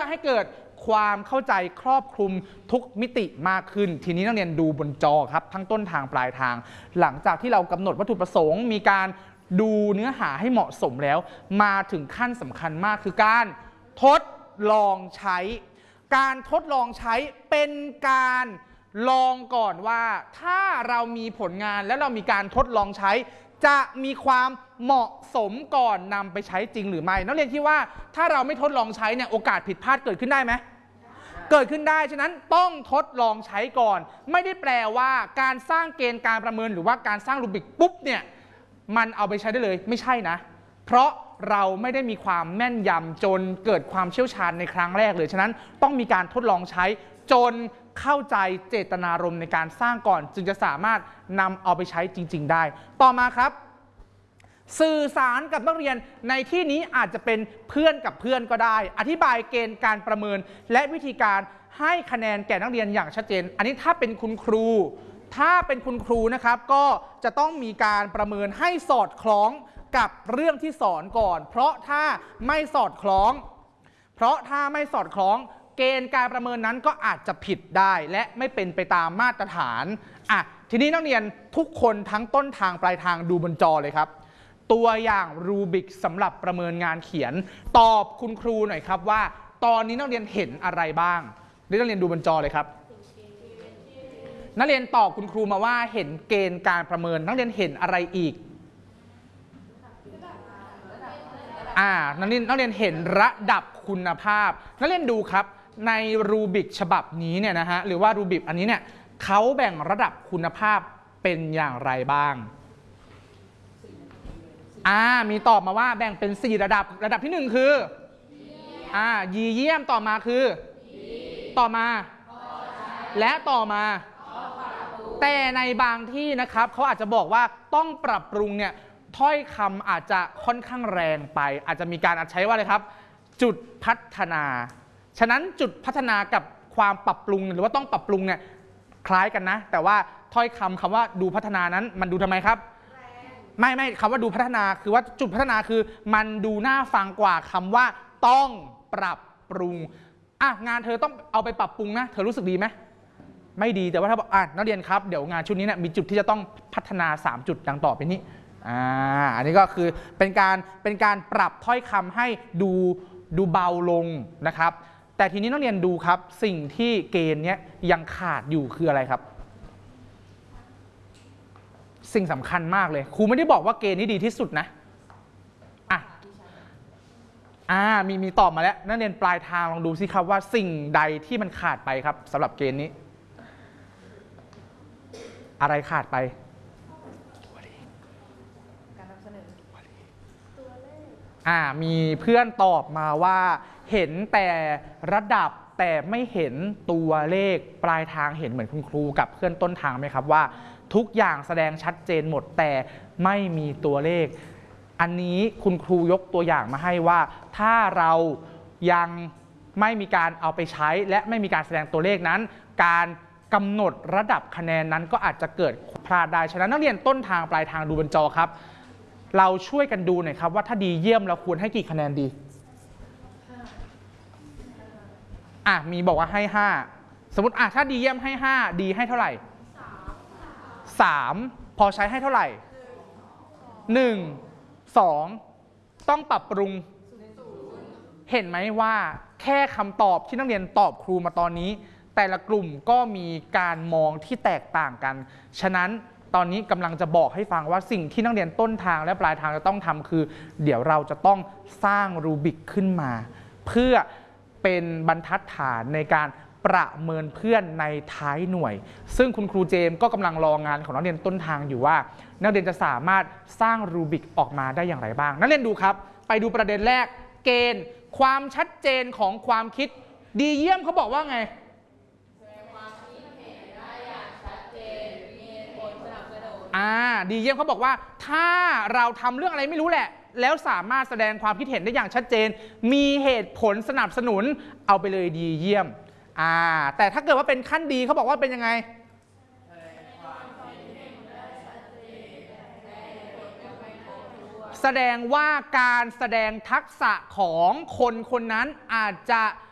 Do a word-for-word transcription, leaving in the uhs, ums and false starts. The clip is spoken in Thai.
ให้เกิดความเข้าใจครอบคลุมทุกมิติมากขึ้นทีนี้นักเรียนดูบนจอครับทั้งต้นทางปลายทางหลังจากที่เรากำหนดวัตถุประสงค์มีการดูเนื้อหาให้เหมาะสมแล้วมาถึงขั้นสำคัญมากคือการทดลองใช้การทดลองใช้เป็นการลองก่อนว่าถ้าเรามีผลงานแล้วเรามีการทดลองใช้จะมีความเหมาะสมก่อนนำไปใช้จริงหรือไม่นักเรียนคิดว่าถ้าเราไม่ทดลองใช้เนี่ยโอกาสผิดพลาดเกิดขึ้นได้ไหมเกิดขึ้นได้ฉะนั้นต้องทดลองใช้ก่อนไม่ได้แปลว่าการสร้างเกณฑ์การประเมินหรือว่าการสร้างรูบิกปุ๊บเนี่ยมันเอาไปใช้ได้เลยไม่ใช่นะเพราะเราไม่ได้มีความแม่นยำจนเกิดความเชี่ยวชาญในครั้งแรกเลยฉะนั้นต้องมีการทดลองใช้จนเข้าใจเจตนารมณ์ในการสร้างก่อนจึงจะสามารถนำเอาไปใช้จริงๆได้ต่อมาครับสื่อสารกับนักเรียนในที่นี้อาจจะเป็นเพื่อนกับเพื่อนก็ได้อธิบายเกณฑ์การประเมินและวิธีการให้คะแนนแก่นักเรียนอย่างชัดเจนอันนี้ถ้าเป็นคุณครูถ้าเป็นคุณครูนะครับก็จะต้องมีการประเมินให้สอดคล้องกับเรื่องที่สอนก่อนเพราะถ้าไม่สอดคล้องเพราะถ้าไม่สอดคล้องเกณฑ์การประเมินนั้นก็อาจจะผิดได้และไม่เป็นไปตามมาตรฐานอ่ะทีนี้นักเรียนทุกคนทั้งต้นทางปลายทางดูบนจอเลยครับตัวอย่างรูบิกสำหรับประเมินงานเขียนตอบคุณครูหน่อยครับว่าตอนนี้นักเรียนเห็นอะไรบ้างนักเรียนดูบนจอเลยครับนักเรียนตอบคุณครูมาว่าเห็นเกณฑ์การประเมินนักเรียนเห็นอะไรอีกอ่านักเรียนนักเรียนเห็นระดับคุณภาพนักเรียนดูครับในรูบิกฉบับนี้เนี่ยนะฮะหรือว่ารูบิกอันนี้เนี่ยเขาแบ่งระดับคุณภาพเป็นอย่างไรบ้างอ่ามีตอบมาว่าแบ่งเป็นสี่ระดับระดับที่หนึ่งคืออ่ายีเยี่ยมต่อมาคือต่อมาและต่อมาแต่ในบางที่นะครับเขาอาจจะบอกว่าต้องปรับปรุงเนี่ยถ้อยคำอาจจะค่อนข้างแรงไปอาจจะมีการใช้ว่าอะไรครับจุดพัฒนาฉะนั้นจุดพัฒนากับความปรับปรุงหรือว่าต้องปรับปรุงเนี่ยคล้ายกันนะแต่ว่าถ้อยคำคำว่าดูพัฒนานั้นมันดูทำไมครับไม่ไม่คำว่าดูพัฒนาคือว่าจุดพัฒนาคือมันดูน่าฟังกว่าคำว่าต้องปรับปรุงอ่ะงานเธอต้องเอาไปปรับปรุงนะเธอรู้สึกดีไหมไม่ดีแต่ว่าถ้าบอกอ่ะนักเรียนครับเดี๋ยวงานชุดนี้เนี่ยมีจุดที่จะต้องพัฒนาสามจุดดังต่อไปนี้อ่าอันนี้ก็คือเป็นการเป็นการปรับถ้อยคำให้ดูดูเบาลงนะครับแต่ทีนี้นักเรียนดูครับสิ่งที่เกณฑ์นี้ยังขาดอยู่คืออะไรครับสิ่งสำคัญมากเลยครูไม่ได้บอกว่าเกณฑ์นี้ดีที่สุดนะอ่ะอ่ามีมีตอบมาแล้วนักเรียนปลายทางลองดูสิครับว่าสิ่งใดที่มันขาดไปครับสำหรับเกณฑ์นี้อะไรขาดไปอ่ามีเพื่อนตอบมาว่าเห็นแต่ระดับแต่ไม่เห็นตัวเลขปลายทางเห็นเหมือนคุณครูกับเพื่อนต้นทางไหมครับว่าทุกอย่างแสดงชัดเจนหมดแต่ไม่มีตัวเลขอันนี้คุณครูยกตัวอย่างมาให้ว่าถ้าเรายังไม่มีการเอาไปใช้และไม่มีการแสดงตัวเลขนั้นการกำหนดระดับคะแนนนั้นก็อาจจะเกิดพลาดได้ฉะนั้นนักเรียนต้นทางปลายทางดูบนจอครับเราช่วยกันดูหน่อยครับว่าถ้าดีเยี่ยมเราควรให้กี่คะแนนดีอ่ะมีบอกว่าให้ห้าสมมติอ่ะถ้าดีเยี่ยมให้ห้าดีให้เท่าไหร่สามพอใช้ให้เท่าไหร่หนึ่ง สองต้องปรับปรุงเห็นไหมว่าแค่คำตอบที่นักเรียนตอบครูมาตอนนี้แต่ละกลุ่มก็มีการมองที่แตกต่างกันฉะนั้นตอนนี้กำลังจะบอกให้ฟังว่าสิ่งที่นักเรียนต้นทางและปลายทางจะต้องทำคือเดี๋ยวเราจะต้องสร้างรูบิกขึ้นมาเพื่อเป็นบรรทัดฐานในการประเมินเพื่อนในท้ายหน่วยซึ่งคุณครูเจมส์ก็กำลังรองานของนักเรียนต้นทางอยู่ว่านักเรียนจะสามารถสร้างรูบิกออกมาได้อย่างไรบ้างนักเรียนดูครับไปดูประเด็นแรกเกณฑ์ความชัดเจนของความคิดดีเยี่ยมเขาบอกว่าไงอ่าดีเยี่ยมเขาบอกว่าถ้าเราทำเรื่องอะไรไม่รู้แหละแล้วสามารถแสดงความคิดเห็นได้อย่างชัดเจนมีเหตุผลสนับสนุนเอาไปเลยดีเยี่ยมอ่าแต่ถ้าเกิดว่าเป็นขั้นดีเขาบอกว่าเป็นยังไงแสดงว่าการแสดงทักษะของคนคนนั้นอาจจะ